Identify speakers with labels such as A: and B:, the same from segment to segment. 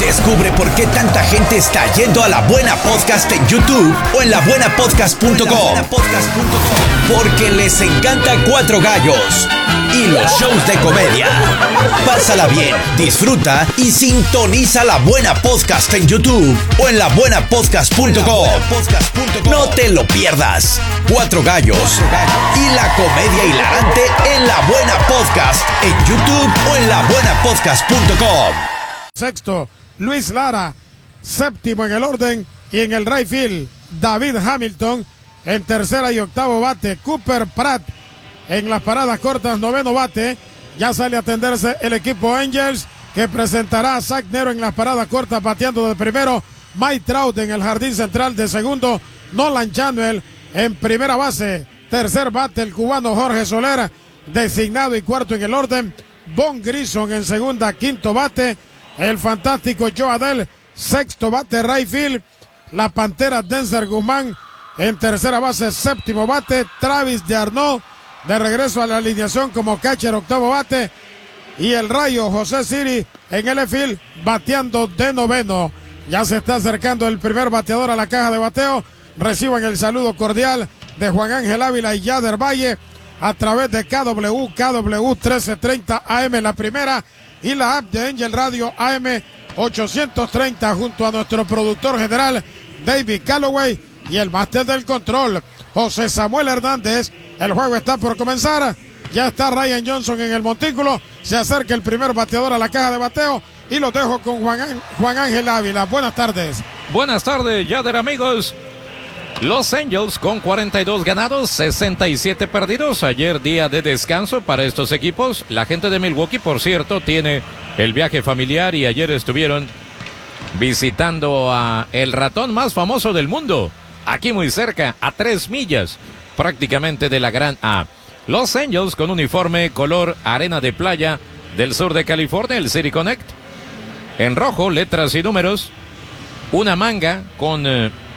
A: Descubre por qué tanta gente está yendo a La Buena Podcast en YouTube o en labuenapodcast.com. Porque les encanta Cuatro Gallos y los shows de comedia. Pásala bien, disfruta y sintoniza La Buena Podcast en YouTube o en labuenapodcast.com. No te lo pierdas. Cuatro Gallos y la comedia hilarante en La Buena Podcast en YouTube o en labuenapodcast.com.
B: Sexto, Luis Lara. Séptimo en el orden y en el right field, David Hamilton. En tercera y octavo bate, Cooper Pratt. En las paradas cortas, noveno bate. Ya sale a atenderse el equipo Angels, que presentará a Zach Nero en las paradas cortas, bateando de primero. Mike Trout en el jardín central de segundo. Nolan Chanuel en primera base. Tercer bate, el cubano Jorge Soler, designado y cuarto en el orden. Von Grison en segunda, quinto bate. El fantástico Joe Adell, sexto bate, right field. La Pantera Denzer Guzmán en tercera base, séptimo bate. Travis d'Arnaud de regreso a la alineación como catcher, octavo bate. Y el Rayo José Siri en el field, bateando de noveno. Ya se está acercando el primer bateador a la caja de bateo. Reciban el saludo cordial de Juan Ángel Ávila y Yader Valle a través de KW 1330 AM la primera y la app de Angel Radio AM 830 junto a nuestro productor general David Calloway y el máster del control José Samuel Hernández. El juego está por comenzar. Ya está Ryan Johnson en el montículo. Se acerca el primer bateador a la caja de bateo y lo dejo con Juan Ángel Ávila. Buenas tardes.
C: Buenas tardes, Yader, amigos. Los Angels con 42 ganados, 67 perdidos. Ayer día de descanso para estos equipos. La gente de Milwaukee, por cierto, tiene el viaje familiar y ayer estuvieron visitando a el ratón más famoso del mundo. Aquí muy cerca, a 3 millas prácticamente de la Gran A. Los Angels con uniforme color arena de playa del sur de California, el City Connect. En rojo, letras y números. Una manga con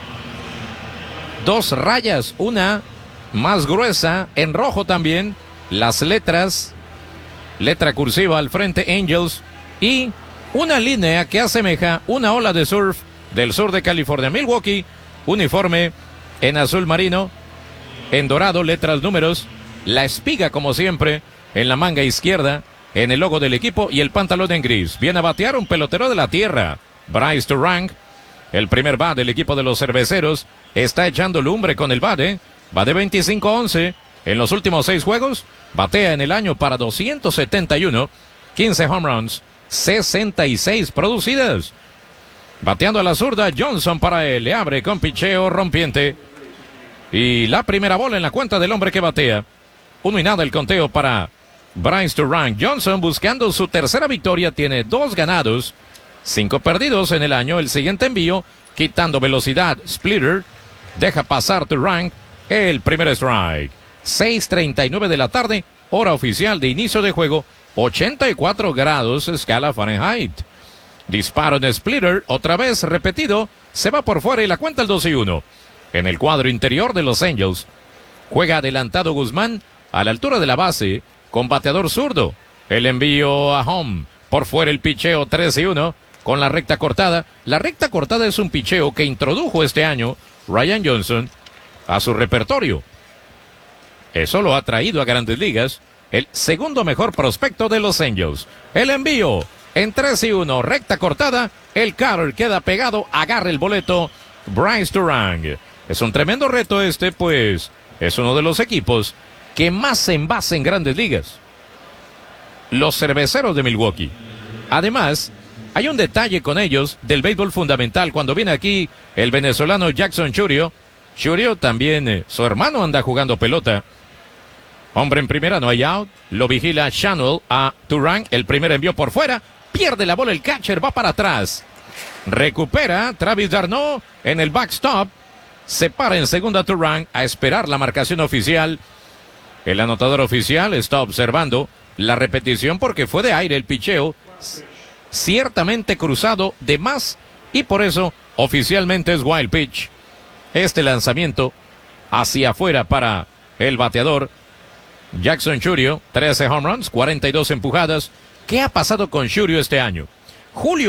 C: 2 rayas, una más gruesa, en rojo también, las letras, letra cursiva al frente, Angels, y una línea que asemeja una ola de surf del sur de California. Milwaukee, uniforme en azul marino, en dorado, letras, números, la espiga como siempre, en la manga izquierda, en el logo del equipo y el pantalón en gris. Viene a batear un pelotero de la tierra, Bryce Turang. El primer bat del equipo de los cerveceros está echando lumbre con el bate. Va de 25-11 en los últimos 6 juegos. Batea en el año para 271, 15 home runs, 66 producidas. Bateando a la zurda, Johnson para él. Le abre con picheo rompiente. Y la primera bola en la cuenta del hombre que batea. 1-0 el conteo para Bryce Turang. Johnson buscando su tercera victoria. Tiene 2 ganados, 5 perdidos en el año. El siguiente envío, quitando velocidad, splitter, deja pasar Turang. El primer strike. 6:39 de la tarde, hora oficial de inicio de juego. 84 grados, escala Fahrenheit. Disparo en splitter, otra vez repetido. Se va por fuera y la cuenta el 2-1. En el cuadro interior de los Angels, juega adelantado Guzmán a la altura de la base con bateador zurdo. El envío a home. Por fuera el picheo 3-1. Con la recta cortada. La recta cortada es un picheo que introdujo este año Ryan Johnson a su repertorio. Eso lo ha traído a Grandes Ligas el segundo mejor prospecto de los Angels. El envío en 3-1, recta cortada. El Carter queda pegado, agarra el boleto Bryce Turang. Es un tremendo reto este, pues es uno de los equipos que más se envasa en Grandes Ligas. Los cerveceros de Milwaukee. Además, hay un detalle con ellos del béisbol fundamental. Cuando viene aquí el venezolano Jackson Chourio. Chourio también, su hermano anda jugando pelota. Hombre en primera, no hay out. Lo vigila Chanuel a Turang. El primer envío por fuera. Pierde la bola el catcher, va para atrás. Recupera Travis d'Arnaud en el backstop. Se para en segunda Turang a esperar la marcación oficial. El anotador oficial está observando la repetición porque fue de aire el picheo. Ciertamente cruzado de más y por eso oficialmente es wild pitch. Este lanzamiento hacia afuera para el bateador Jackson Chourio, 13 home runs, 42 empujadas. ¿Qué ha pasado con Chourio este año? Julio